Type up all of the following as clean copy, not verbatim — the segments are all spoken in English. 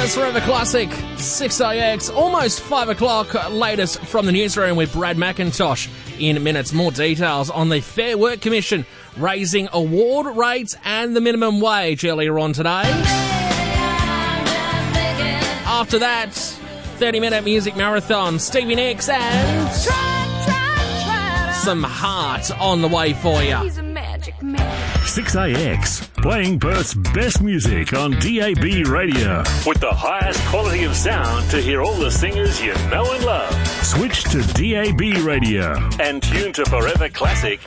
It's Forever Classic, 6AX, almost 5 o'clock, latest from the newsroom with Brad McIntosh. In minutes, more details on the Fair Work Commission raising award rates and the minimum wage earlier on today. After that, 30-minute music marathon, Stevie Nicks and some heart on the way for you. 6AX, playing Perth's best music on DAB radio. With the highest quality of sound to hear all the singers you know and love. Switch to DAB radio and tune to Forever Classic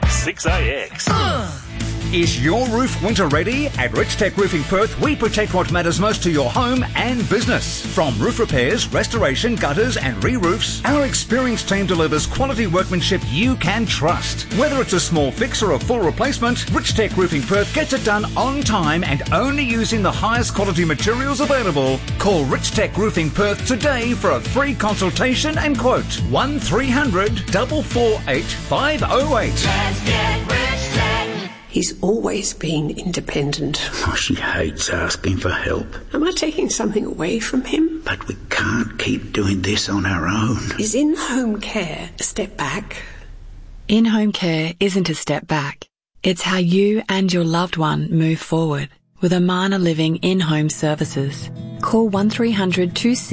6AX. Is your roof winter ready? At Rich Tech Roofing Perth, we protect what matters most to your home and business. From roof repairs, restoration, gutters and re-roofs, our experienced team delivers quality workmanship you can trust. Whether it's a small fix or a full replacement, Rich Tech Roofing Perth gets it done on time and only using the highest quality materials available. Call Rich Tech Roofing Perth today for a free consultation and quote. 1300 448 508. Let's get Rich Tech. He's always been independent. Oh, she hates asking for help. Am I taking something away from him? But we can't keep doing this on our own. Is in-home care a step back? In-home care isn't a step back. It's how you and your loved one move forward with Amana Living in-home services. Call 1300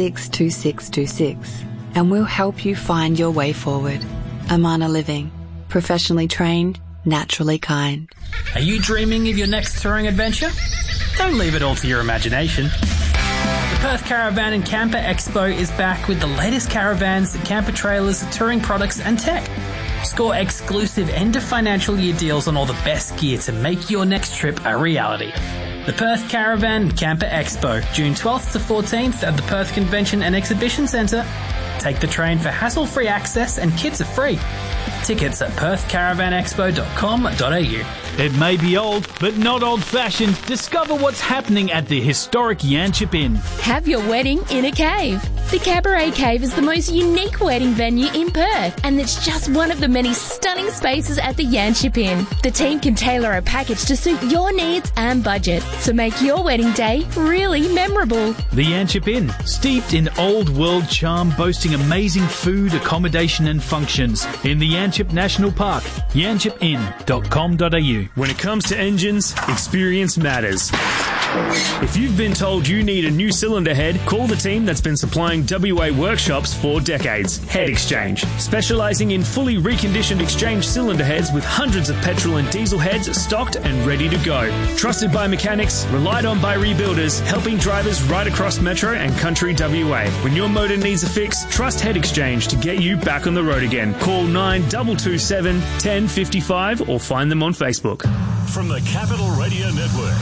262626 and we'll help you find your way forward. Amana Living. Professionally trained, naturally kind. Are you dreaming of your next touring adventure? Don't leave it all to your imagination. The Perth Caravan and Camper Expo is back with the latest caravans, camper trailers, touring products and tech. Score exclusive end of financial year deals on all the best gear to make your next trip a reality. The Perth Caravan and Camper Expo, June 12th to 14th at the Perth Convention and Exhibition Centre. Take the train for hassle-free access and kids are free. Tickets at perthcaravanexpo.com.au. It may be old, but not old-fashioned. Discover what's happening at the historic Yanchep Inn. Have your wedding in a cave. The Cabaret Cave is the most unique wedding venue in Perth, and it's just one of the many stunning spaces at the Yanchep Inn. The team can tailor a package to suit your needs and budget, so make your wedding day really memorable. The Yanchep Inn, steeped in old-world charm, boasting amazing food, accommodation and functions in the Yanchep National Park. yanchepinn.com.au. When it comes to engines, experience matters. If you've been told you need a new cylinder head, call the team that's been supplying WA workshops for decades. Head Exchange, specialising in fully reconditioned exchange cylinder heads with hundreds of petrol and diesel heads stocked and ready to go. Trusted by mechanics, relied on by rebuilders, helping drivers right across Metro and Country WA. When your motor needs a fix, trust Head Exchange to get you back on the road again. Call 9227 1055 or find them on Facebook. From the Capital Radio Network,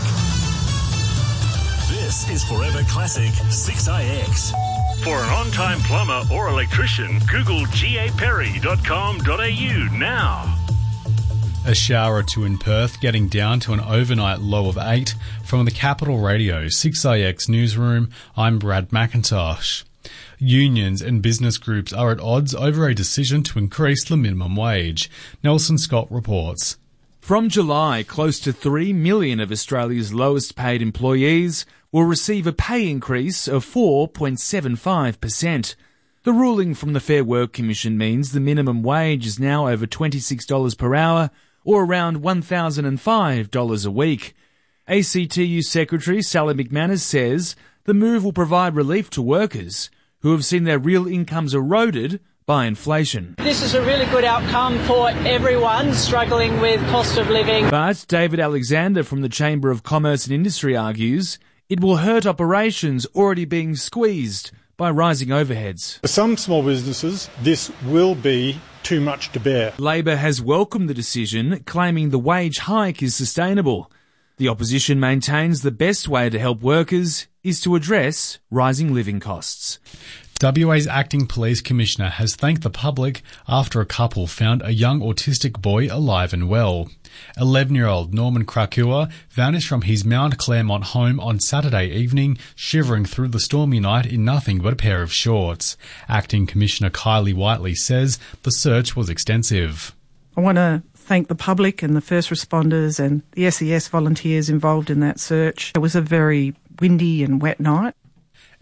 this is Forever Classic 6IX. For an on-time plumber or electrician, Google gaperry.com.au now. A shower or two in Perth, getting down to an overnight low of 8. From the Capital Radio 6IX newsroom, I'm Brad McIntosh. Unions and business groups are at odds over a decision to increase the minimum wage. Nelson Scott reports. From July, close to 3 million of Australia's lowest paid employees will receive a pay increase of 4.75%. The ruling from the Fair Work Commission means the minimum wage is now over $26 per hour, or around $1,005 a week. ACTU Secretary Sally McManus says the move will provide relief to workers who have seen their real incomes eroded by inflation. This is a really good outcome for everyone struggling with cost of living. But David Alexander from the Chamber of Commerce and Industry argues it will hurt operations already being squeezed by rising overheads. For some small businesses, this will be too much to bear. Labor has welcomed the decision, claiming the wage hike is sustainable. The opposition maintains the best way to help workers is to address rising living costs. WA's acting police commissioner has thanked the public after a couple found a young autistic boy alive and well. 11-year-old Norman Krakua vanished from his Mount Claremont home on Saturday evening, shivering through the stormy night in nothing but a pair of shorts. Acting Commissioner Kylie Whiteley says the search was extensive. I want to thank the public and the first responders and the SES volunteers involved in that search. It was a very windy and wet night.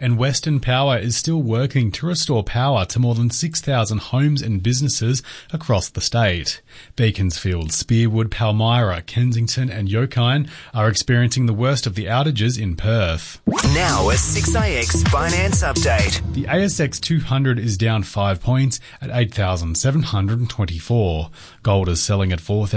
And Western Power is still working to restore power to more than 6,000 homes and businesses across the state. Beaconsfield, Spearwood, Palmyra, Kensington and Yokine are experiencing the worst of the outages in Perth. Now a 6AX Finance Update. The ASX 200 is down 5 points at 8,724. Gold is selling at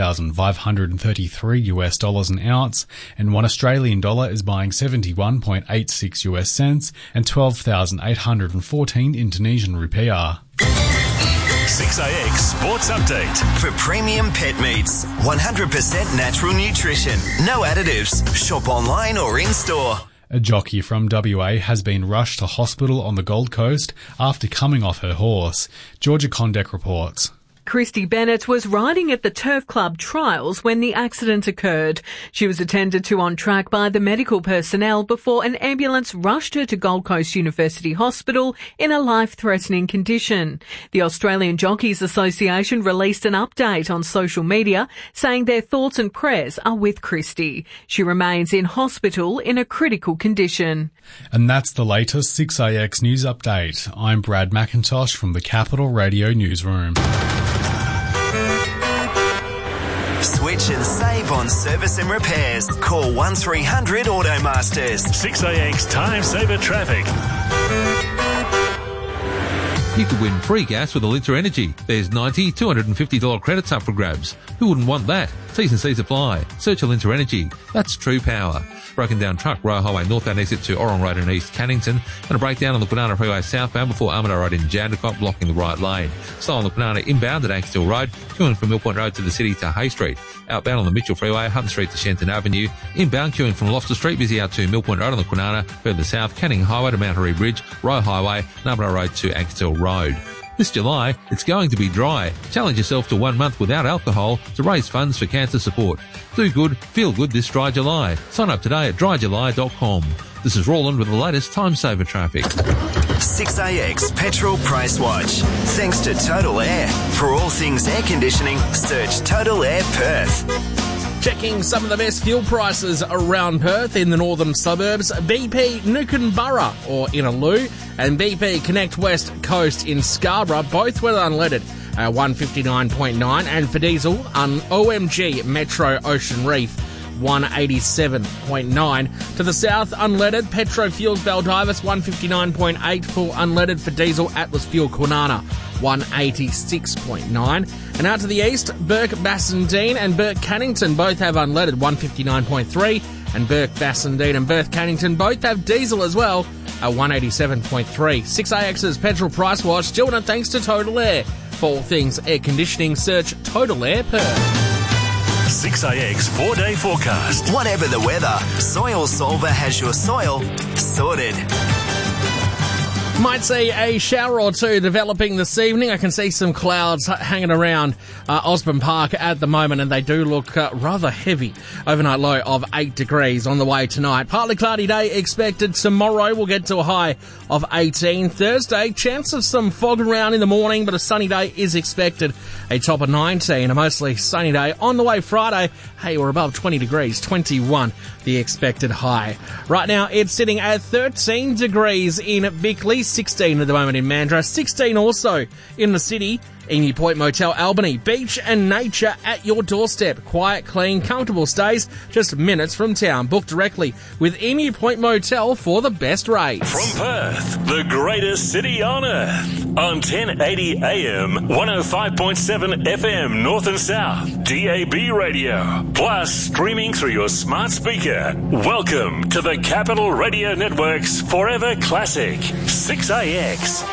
$4,533 an ounce, and $1 Australian dollar is buying 71.86 US cents and 12,814 Indonesian rupiah. 6AX Sports Update. For premium pet meats, 100% natural nutrition, no additives. Shop online or in-store. A jockey from WA has been rushed to hospital on the Gold Coast after coming off her horse. Georgia Condek reports. Christy Bennett was riding at the Turf Club trials when the accident occurred. She was attended to on track by the medical personnel before an ambulance rushed her to Gold Coast University Hospital in a life-threatening condition. The Australian Jockeys Association released an update on social media saying their thoughts and prayers are with Christy. She remains in hospital in a critical condition. And that's the latest 6AX News Update. I'm Brad McIntosh from the Capital Radio Newsroom. Switch and save on service and repairs. Call 1300 Automasters. 6AX Time Saver Traffic. You could win free gas with Alinta Energy. There's $90, $250 credits up for grabs. Who wouldn't want that? T's and C's apply. Search Alinta Energy. That's true power. Broken down truck, Royal Highway northbound exit to Orong Road in East Cannington, and a breakdown on the Banana Freeway southbound before Armidale Road in Jandakot, blocking the right lane. Slow on the Banana inbound at Ankershill Road, queuing from Mill Point Road to the city to Hay Street. Outbound on the Mitchell Freeway, Hutton Street to Shenton Avenue. Inbound queuing from Loftus Street, busy out to Mill Point Road on the Kwinana, further south, Canning Highway to Mount Harry Bridge, Royal Highway, Armidale Road to Ankershill Road. This July, it's going to be dry. Challenge yourself to 1 month without alcohol to raise funds for cancer support. Do good, feel good this dry July. Sign up today at dryjuly.com. This is Roland with the latest Time Saver Traffic. 6AX Petrol Price Watch. Thanks to Total Air. For all things air conditioning, search Total Air Perth. Checking some of the best fuel prices around Perth in the northern suburbs. BP Nookanburra or Innaloo and BP Connect West Coast in Scarborough, both were unleaded at 159.9, and for diesel on OMG Metro Ocean Reef 187.9. To the south, unleaded Petro Fuels Baldivis 159.8 full unleaded for diesel. Atlas Fuel Kwinana 186.9. And out to the east, Burke Bassendean and Burke Cannington both have unleaded 159.3, and Burke Bassendean and Burke Cannington both have diesel as well at 187.3. 6AX's Petrol Price Watch, still not thanks to Total Air. For all things air conditioning, search Total Air Perth. 6AX 4-day forecast. Whatever the weather, Soil Solver has your soil sorted. Might see a shower or two developing this evening. I can see some clouds hanging around Osborne Park at the moment, and they do look rather heavy. Overnight low of 8 degrees on the way tonight. Partly cloudy day expected tomorrow. We'll get to a high of 18. Thursday, chance of some fog around in the morning, but a sunny day is expected. A top of 19, a mostly sunny day. On the way Friday, hey, we're above 20 degrees, 21 the expected high. Right now, it's sitting at 13 degrees in Bickley, 16 at the moment in Mandurah, 16 also in the city. Emu Point Motel Albany, beach and nature at your doorstep. Quiet, clean, comfortable stays just minutes from town. Book directly with Emu Point Motel for the best rates. From Perth, the greatest city on earth. On 1080 AM, 105.7 FM North and South, DAB radio. Plus streaming through your smart speaker. Welcome to the Capital Radio Network's Forever Classic, 6AX.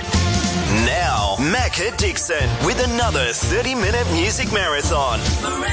Now, Macca Dixon with another 30-minute music marathon.